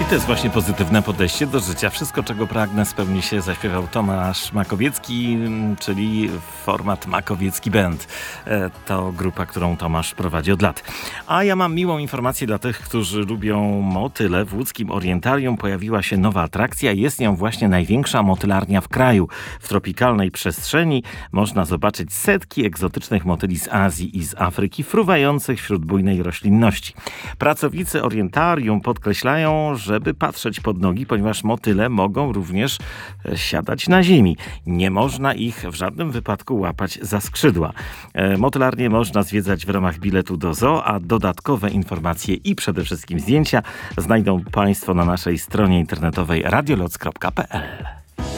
to jest właśnie pozytywne podejście do życia. Wszystko, czego pragnę, spełni się, zaśpiewał Tomasz Makowiecki, czyli format Makowiecki Band. To grupa, którą Tomasz prowadzi od lat. A ja mam miłą informację dla tych, którzy lubią motyle. W łódzkim Orientarium pojawiła się nowa atrakcja. Jest nią właśnie największa motylarnia w kraju. W tropikalnej przestrzeni można zobaczyć setki egzotycznych motyli z Azji i z Afryki, fruwających wśród bujnej roślinności. Pracownicy Orientarium podkreślają, żeby patrzeć pod nogi, ponieważ motyle mogą również siadać na ziemi. Nie można ich w żadnym wypadku łapać za skrzydła. Motylarnię można zwiedzać w ramach biletu do zoo, a dodatkowe informacje i przede wszystkim zdjęcia znajdą Państwo na naszej stronie internetowej radioloc.pl.